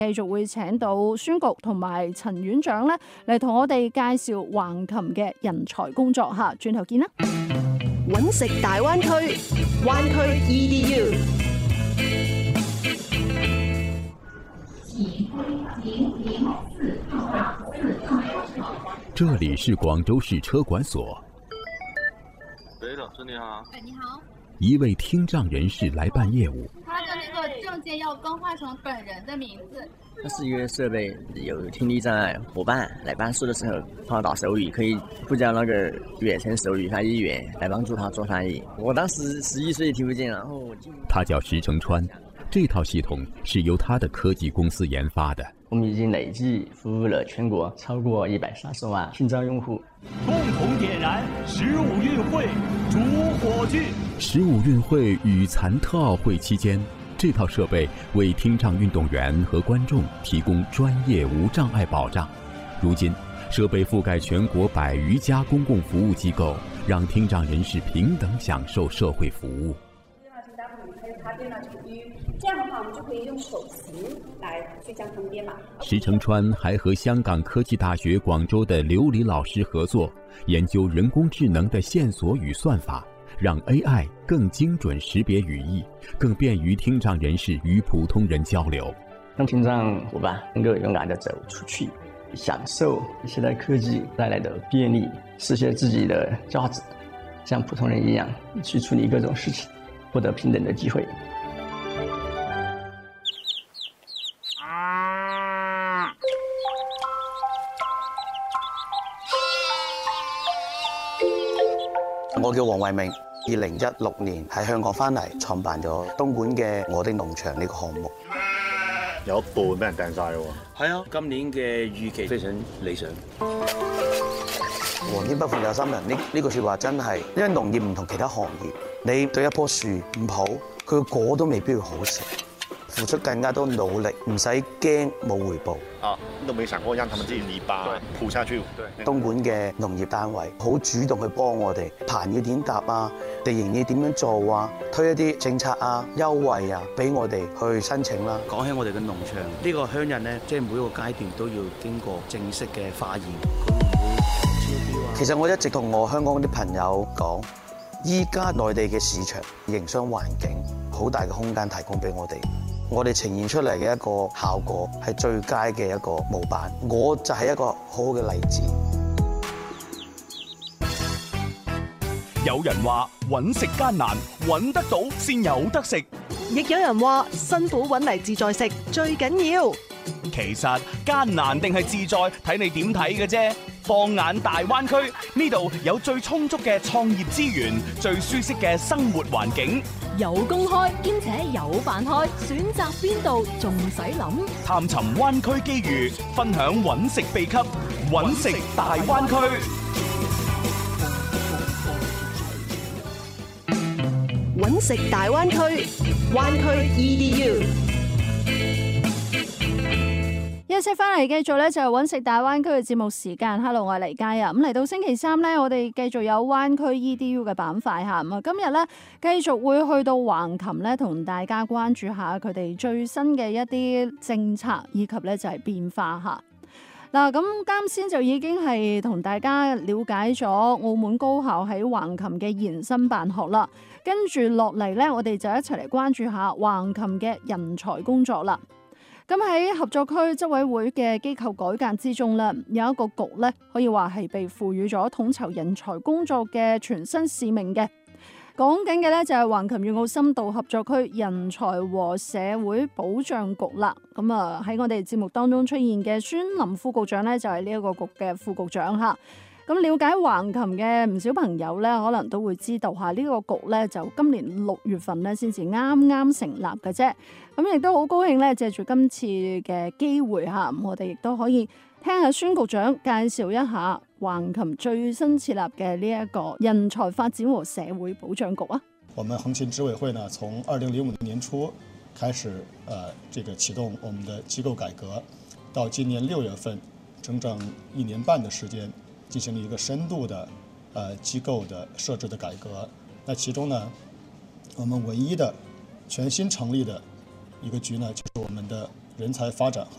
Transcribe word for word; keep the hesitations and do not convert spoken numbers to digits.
繼續會請到孫局同埋陳院長咧嚟同我哋介紹橫琴嘅人才工作嚇，轉頭見啦！ 揾食大灣區，灣區 E D U。 這裡是廣州市車管所。 喂，老師你好。 哎，你好。 一位聽障人士來辦業務。 他的那個證件要更換成本人的名字。 它是一個設備，有聽力障礙夥伴來辦事的時候碰到手語，可以呼叫那個遠程手語翻譯員來幫助他做翻譯。我當時十一歲聽不見，然後我就他叫石成川，這套系統是由他的科技公司研發的。 我們已經累計服務了全國超過一百三十萬聽障用戶。 共同點燃十五運會主火炬。 十五運會與殘特奧會期間，這套設備為聽障運動員和觀眾提供專業無障礙保障。如今，設備覆蓋全國百餘家公共服務機構，讓聽障人士平等享受社會服務。 這樣的話，我們就可以用手型來去將它們編碼。 石成川還和香港科技大學廣州的劉黎老師合作，研究人工智能的線索與算法，讓 A I 更精準識別語義，更便於聽障人士與普通人交流。 讓聽障夥伴能夠勇敢地走出去，享受現代科技帶來的便利，實現自己的價值，像普通人一樣去處理各種事情，獲得平等的機會。 我叫黃慧明，二零一六年喺香港翻嚟，創辦咗東莞嘅我的農場呢個項目。 有一半俾人掟晒喎。 係啊，今年嘅預期非常理想。 皇天不負有心人，呢呢句説話真係，因為農業唔同其他行業，你對一棵樹唔好，佢個果都未必會好食。付出更加多努力，唔使驚冇回報。 啊，都沒想過讓他們自己泥巴鋪下去。 東莞嘅農業單位好主動去幫我哋，棚要點搭啊，地形要點樣做啊，推一啲政策啊、優惠啊，俾我哋去申請啦。 講起我哋嘅農場，呢個鄉人咧，即係每一個階段都要經過正式嘅化驗，佢唔會超標啊。 其實我一直同我香港啲朋友講，依家內地嘅市場營商環境好大嘅空間提供俾我哋。我哋呈現出嚟嘅一個效果係最佳嘅一個模板，我就係一個好好嘅例子。 有人話揾食艱難，揾得到先有得食； 亦有人話辛苦揾嚟自在食最緊要。 其實艱難定係自在，睇你點睇嘅啫。放眼大灣區，呢度有最充足嘅創業資源，最舒適嘅生活環境， 有公開兼且有辦開，選擇邊度仲使諗？ 探尋灣區機遇，分享揾食秘笈，揾食大灣區。 揾食大灣區，灣區 E D U。 休息翻嚟，繼續咧就係揾食大灣區嘅節目時間。Hello，我係黎嘉啊。咁嚟到星期三咧，我哋繼續有灣區 E D U 嘅板塊嚇。咁啊，今日咧繼續會去到橫琴咧，同大家關注下佢哋最新嘅一啲政策以及咧就係變化嚇。嗱，咁啱先就已經係同大家了解咗澳門高校喺橫琴嘅延伸辦學啦。跟住落嚟咧，我哋就一齊嚟關注下橫琴嘅人才工作啦。咁喺合作區執委會嘅機構改革之中咧，有一個局咧，可以話係被賦予咗統籌人才工作嘅全新使命嘅。講緊嘅咧就係橫琴粵澳深度合作區人才和社會保障局啦。咁啊喺我哋節目當中出現嘅孫林副局長咧，就係呢一個局嘅副局長嚇。咁了解橫琴嘅唔少朋友咧，可能都會知道下呢個局咧，就今年六月份咧先至啱啱成立嘅啫。咁亦都好高興咧，借住今次嘅機會嚇，我哋亦都可以聽下孫局長介紹一下橫琴最新設立嘅呢一個人才發展和社會保障局啊。 我們橫琴執委會呢，從二零零五年初開始，呃，這個啟動我們的機構改革，到今年六月份，整整一年半的時間。進行了一個深度的，呃，機構的設置的改革。那其中呢，我們唯一的全新成立的一個局呢，就是我們的人才發展和